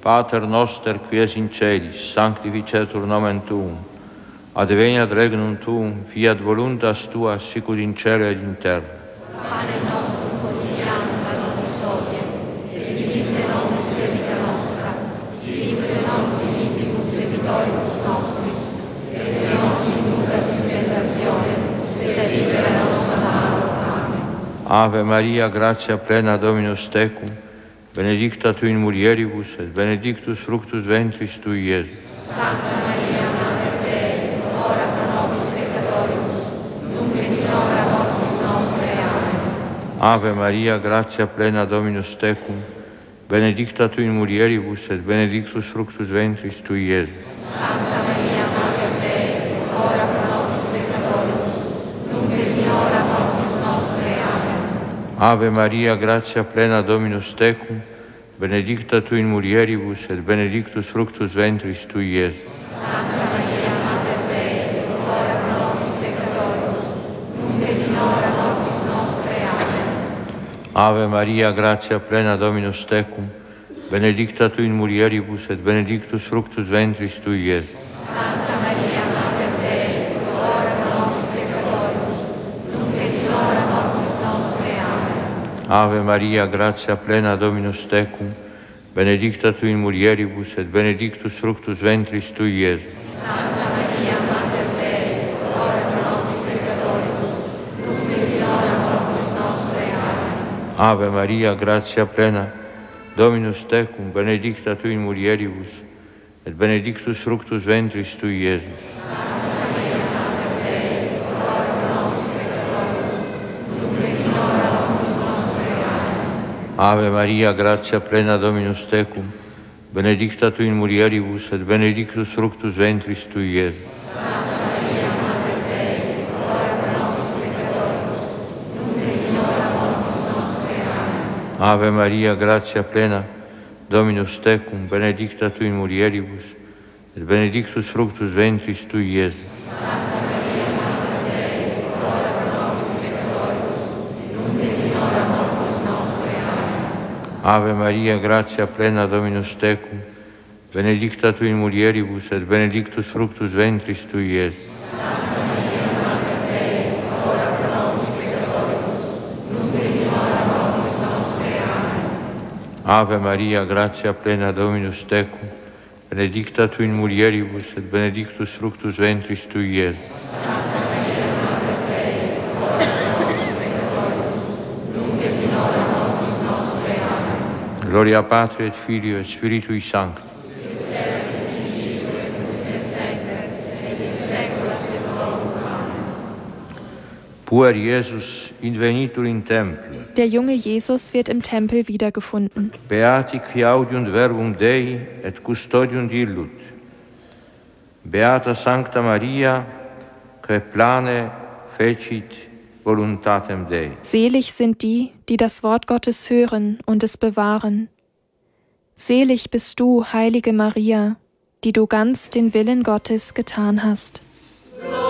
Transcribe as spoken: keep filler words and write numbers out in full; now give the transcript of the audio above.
Pater noster, qui es in celis, sanctificetur nomen tuum, adveniat regnum tuum, fiat voluntas tua, sicut in cielo ed in terra. Pane nostrum quotidianum da nobis hodie, et dimitte nobis debita nostra, sicut nos dimittimus debitoribus nostris, et ne nos inducas in tentationem, sed libera nos a malo. Amen. Ave Maria, gratia plena, Dominus tecum, benedicta tu in mulieribus, et benedictus fructus ventris tui, Iesus. Santa Maria, Mater Dei, ora pro nobis peccatoribus, nunc et in hora mortis nostre. Amen. Ave Maria, gratia plena, Dominus tecum, benedicta tu in mulieribus, et benedictus fructus ventris tui, Iesus. Santa Maria, Mater Dei, ora pro nobis peccatoribus, nunc et in hora mortis nostre. Amen. Ave Maria, gratia plena, Dominus tecum, benedicta tu in mulieribus, et benedictus fructus ventris tui, Iesus. Santa Maria, Mater Dei, ora pro nobis peccatoribus, nunc et in hora mortis nostre. Amen. Ave Maria, gratia plena, Dominus tecum, benedicta tu in mulieribus, et benedictus fructus ventris tui, Iesus. Santa Maria, Mater Dei, ora pro nobis peccatoribus, nunc et in hora mortis nostre. Amen. Ave Maria, gratia plena, Dominus tecum, benedicta tu in mulieribus, et benedictus fructus ventris tui, Iesus. Santa Maria, Mater Dei, ora pro nobis peccatoribus, nunc et in hora mortis nostre. Amen. Ave Maria, gratia plena, Dominus tecum, benedicta tu in mulieribus, et benedictus fructus ventris tui, Iesus. Santa Maria, Mater Dei, ora pro nobis peccatoribus, nunc et in hora mortis nostre. Amen. Ave Maria, gratia plena, Dominus tecum, benedicta tu in mulieribus, et benedictus fructus ventris tui, Iesus. Santa Maria, Mater Dei, ora pro nobis peccatoribus, nunc et in hora mortis nostre. Amen. Ave Maria, gratia plena, Dominus tecum, benedicta tu in mulieribus, et benedictus fructus ventris tui, Iesus. Santa Maria, Mater Dei, ora pro nobis peccatoribus, nunc et in hora mortis nostre. Amen. Ave Maria, gratia plena, Dominus tecum, benedicta tu in mulieribus, et benedictus fructus ventris tui, Iesus. Santa Maria, Mater Dei, ora pro nobis peccatoribus, nunc et in hora mortis nostre. Amen. Ave Maria, gratia plena, Dominus tecum, benedicta tu in mulieribus, et benedictus fructus ventris tui, Iesus. Santa Maria, Mater Dei, ora pro nobis peccatoribus, nunc et in hora mortis nostre. Amen. Gloria Patri et Filio et Spiritui Sancti. Puer Jesus invenitur in templo. Der junge Jesus wird im Tempel wiedergefunden. Beati qui audiunt verbum Dei et custodiunt illut. Beata Sancta Maria, que plane fecit voluntatem Dei. Selig sind die, die das Wort Gottes hören und es bewahren. Selig bist du, heilige Maria, die du ganz den Willen Gottes getan hast.